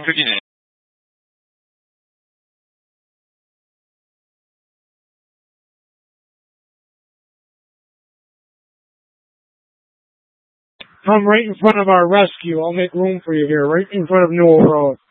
이쪽이네. Come right in front of our rescue. I'll make room for you here, right in front of Newell Road.